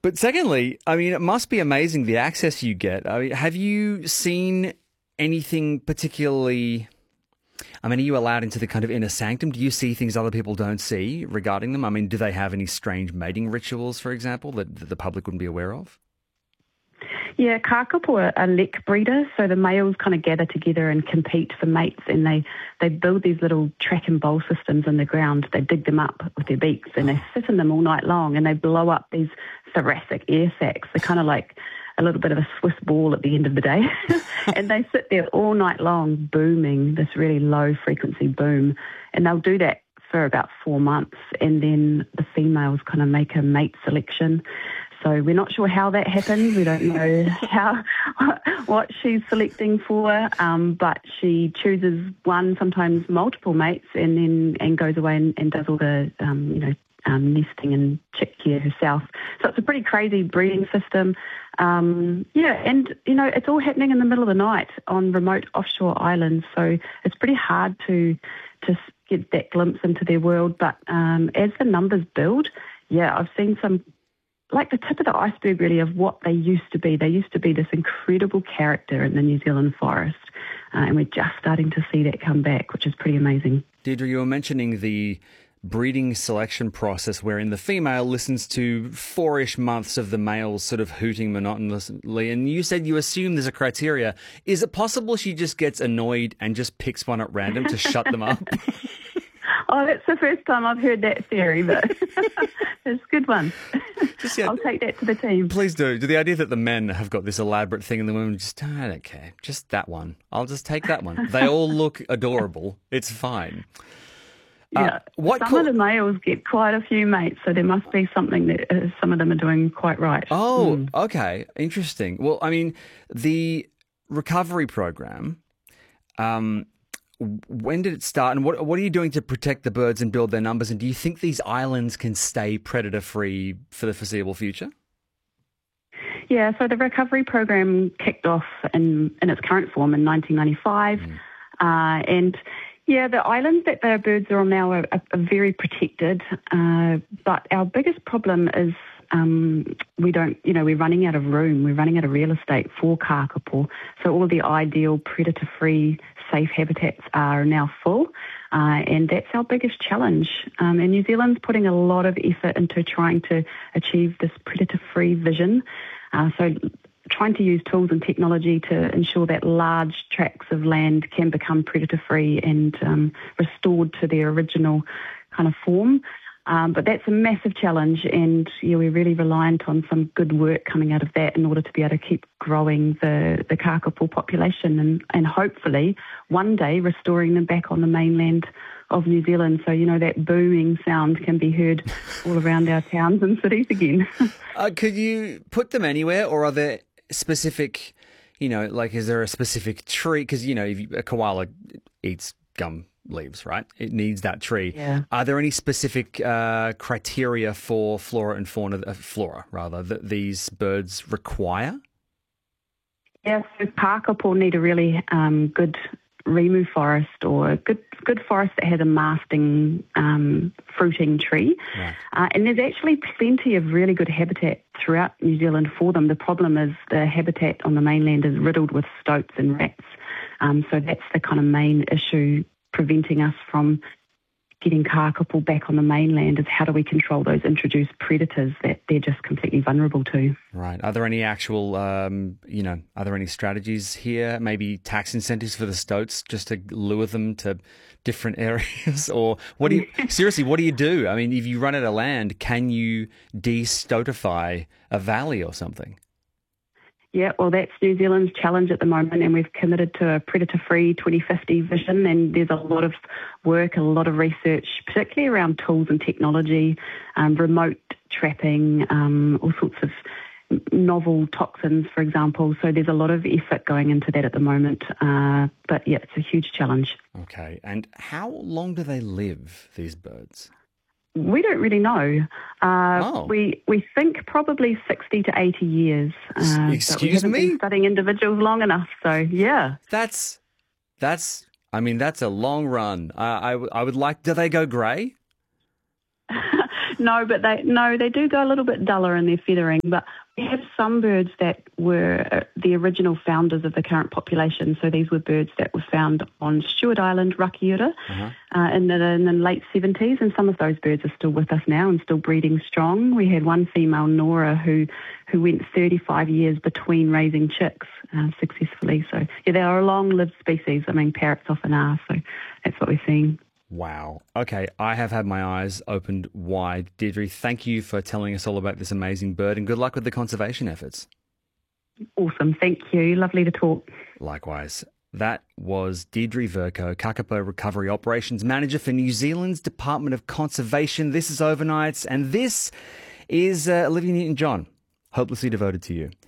But secondly, I mean, it must be amazing the access you get. I mean, have you seen anything particularly? I mean, are you allowed into the kind of inner sanctum? Do you see things other people don't see regarding them? I mean, do they have any strange mating rituals, for example, that the public wouldn't be aware of? Yeah, kakapo are lek breeders, so the males kind of gather together and compete for mates, and they build these little track and bowl systems in the ground. They dig them up with their beaks, and they sit in them all night long, and they blow up these thoracic air sacs. They're kind of like a little bit of a Swiss ball at the end of the day. And they sit there all night long booming, this really low frequency boom, and they'll do that for about 4 months, and then the females kind of make a mate selection. So we're not sure how that happens. We don't know what she's selecting for, but she chooses one, sometimes multiple mates, and goes away and does all the nesting and chick care herself. So it's a pretty crazy breeding system. It's all happening in the middle of the night on remote offshore islands. So it's pretty hard to get that glimpse into their world. But as the numbers build, I've seen some, like the tip of the iceberg really of what they used to be. They used to be this incredible character in the New Zealand forest, and we're just starting to see that come back, which is pretty amazing. Deirdre, you were mentioning the breeding selection process wherein the female listens to 4-ish months of the males sort of hooting monotonously, and you said you assume there's a criteria. Is it possible she just gets annoyed and just picks one at random to shut them up? Oh, that's the first time I've heard that theory, but it's a good one. I'll take that to the team. Please do. The idea that the men have got this elaborate thing and the women just, I don't care, just that one. I'll just take that one. They all look adorable. It's fine. Yeah, some of the males get quite a few mates, so there must be something that some of them are doing quite right. Oh, okay. Interesting. Well, I mean, the recovery program, when did it start, and what are you doing to protect the birds and build their numbers? And do you think these islands can stay predator-free for the foreseeable future? Yeah, so the recovery program kicked off in its current form in 1995. The islands that the birds are on now are very protected. But our biggest problem is we're running out of room. We're running out of real estate for kakapo. So all the ideal predator-free safe habitats are now full, and that's our biggest challenge. And New Zealand's putting a lot of effort into trying to achieve this predator-free vision. So trying to use tools and technology to ensure that large tracts of land can become predator-free and restored to their original kind of form. But that's a massive challenge, and we're really reliant on some good work coming out of that in order to be able to keep growing the kakapo population and hopefully one day restoring them back on the mainland of New Zealand. So, that booming sound can be heard all around our towns and cities again. Could you put them anywhere, or are there specific, is there a specific tree? Because, if a koala eats gum leaves, right? It needs that tree. Yeah. Are there any specific criteria for flora and fauna, that these birds require? Yeah, so kakapo need a really good rimu forest or a good forest that has a masting fruiting tree. Right. And there's actually plenty of really good habitat throughout New Zealand for them. The problem is the habitat on the mainland is riddled with stoats and rats. So that's the kind of main issue preventing us from getting kakapo back on the mainland, is how do we control those introduced predators that they're just completely vulnerable to. Right. Are there any actual, are there any strategies here? Maybe tax incentives for the stoats just to lure them to different areas? Or what do you do? I mean, if you run out of land, can you de-stoatify a valley or something? Yeah, well, that's New Zealand's challenge at the moment, and we've committed to a predator-free 2050 vision, and there's a lot of work, a lot of research, particularly around tools and technology, remote trapping, all sorts of novel toxins, for example. So there's a lot of effort going into that at the moment. But, it's a huge challenge. Okay, and how long do they live, these birds? We don't really know. We think probably 60 to 80 years. Excuse me? We haven't been studying individuals long enough, so yeah. That's a long run. I would like, do they go grey? No, but they do go a little bit duller in their feathering. But we have some birds that were the original founders of the current population. So these were birds that were found on Stewart Island, Rakiura, in the late 70s, and some of those birds are still with us now and still breeding strong. We had one female, Nora, who went 35 years between raising chicks successfully. So yeah, they are a long-lived species. I mean, parrots often are. So that's what we're seeing. Wow. Okay, I have had my eyes opened wide. Deirdre, thank you for telling us all about this amazing bird, and good luck with the conservation efforts. Awesome. Thank you. Lovely to talk. Likewise. That was Deirdre Vercoe, Kakapo Recovery Operations Manager for New Zealand's Department of Conservation. This is Overnights, and this is Olivia Newton-John, hopelessly devoted to you.